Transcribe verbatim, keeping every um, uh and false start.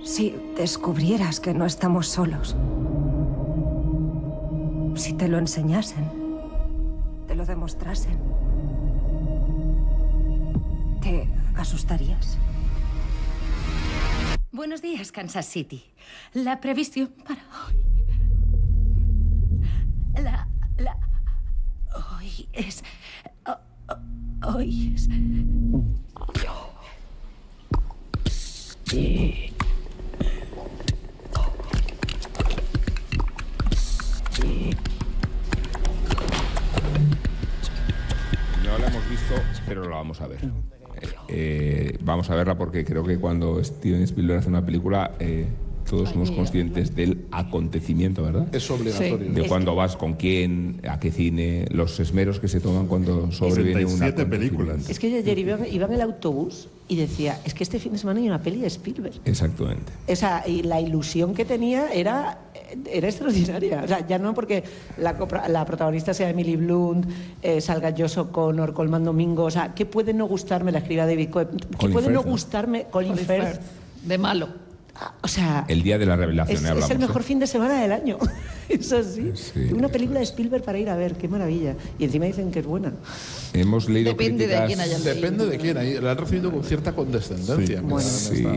Si descubrieras que no estamos solos. Si te lo enseñasen. Te lo demostrasen. ¿Te asustarías? Buenos días, Kansas City. La previsión para hoy. La... la... Hoy es... oh, hoy es... Sí. Sí. No la hemos visto, pero la vamos a ver. Eh, eh, vamos a verla porque creo que cuando Steven Spielberg hace una película, eh, todos somos conscientes del acontecimiento, ¿verdad? Es obligatorio. De cuándo vas, con quién, a qué cine, los esmeros que se toman cuando sobreviene una películas. Es que yo ayer iba, iba en el autobús y decía, es que este fin de semana hay una peli de Spielberg. Exactamente. O sea, y la ilusión que tenía era, era extraordinaria. O sea, ya no porque la, la protagonista sea Emily Blunt, eh, salga Josh O'Connor, Colman Domingo. O sea, ¿qué puede no gustarme? La escriba David Coe. ¿Qué Colin puede Firth, no ¿no? gustarme? Colin, Colin Firth. Firth, de malo. O sea, El día de la revelación, es, eh, hablamos, es el mejor ¿eh? fin de semana del año. Eso sí. Sí. Una película de Spielberg para ir a ver, qué maravilla. Y encima dicen que es buena. Hemos leído Depende de críticas... quién haya leído. Depende de quién. Ahí la han recibido con cierta condescendencia. Sí. Bueno, Sí.